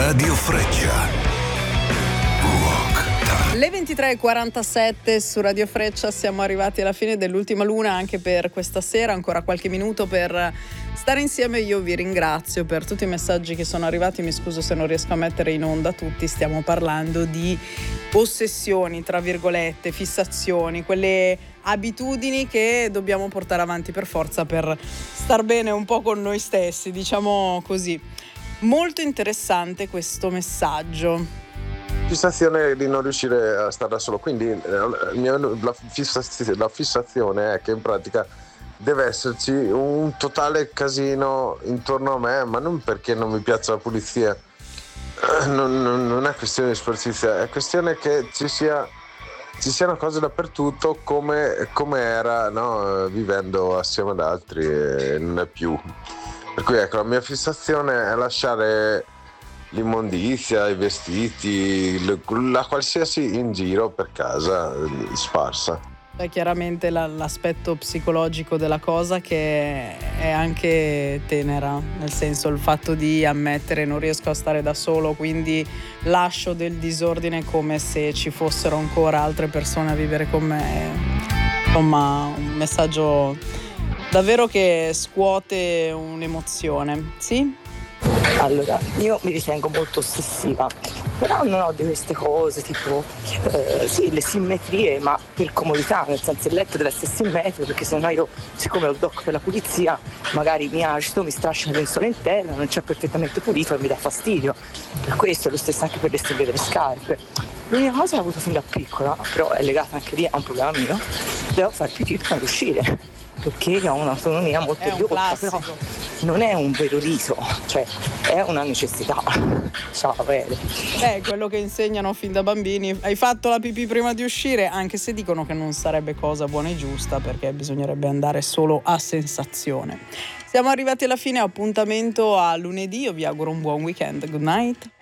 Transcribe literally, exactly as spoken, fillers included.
Radio Freccia. Le ventitré e quarantasette su Radio Freccia, siamo arrivati alla fine dell'ultima luna anche per questa sera, ancora qualche minuto per stare insieme. Io vi ringrazio per tutti i messaggi che sono arrivati, mi scuso se non riesco a mettere in onda tutti. Stiamo parlando di ossessioni, tra virgolette, fissazioni, quelle abitudini che dobbiamo portare avanti per forza per star bene un po' con noi stessi, diciamo così. Molto interessante questo messaggio. Fissazione di non riuscire a stare da solo, quindi la fissazione, la fissazione è che in pratica deve esserci un totale casino intorno a me, ma non perché non mi piace la pulizia, non, non, non è questione di sporcizia, è questione che ci sia ci siano cose dappertutto come, come era, no? Vivendo assieme ad altri e non è più. Per cui ecco, la mia fissazione è lasciare l'immondizia, i vestiti, la qualsiasi in giro per casa, sparsa. È chiaramente la, l'aspetto psicologico della cosa che è anche tenera, nel senso il fatto di ammettere non riesco a stare da solo, quindi lascio del disordine come se ci fossero ancora altre persone a vivere con me. Insomma, un messaggio davvero che scuote un'emozione, sì? Allora, io mi ritengo molto ossessiva, però non ho di queste cose tipo, eh, sì, le simmetrie, ma per comodità, nel senso il letto deve essere simmetrico, perché sennò io, siccome ho il doc per la pulizia, magari mi agito, mi strascio il lenzuolo in terra, non c'è perfettamente pulito e mi dà fastidio. Per questo è lo stesso anche per le stelle delle scarpe. L'unica cosa l'ho avuto fin da piccola, però è legata anche lì a un problema mio, devo fare pipì per non uscire, perché ho un'autonomia molto ridotta, però non è un vero riso, cioè è una necessità. Ciao, bene. È quello che insegnano fin da bambini. Hai fatto la pipì prima di uscire, anche se dicono che non sarebbe cosa buona e giusta, perché bisognerebbe andare solo a sensazione. Siamo arrivati alla fine, appuntamento a lunedì, io vi auguro un buon weekend. Good night.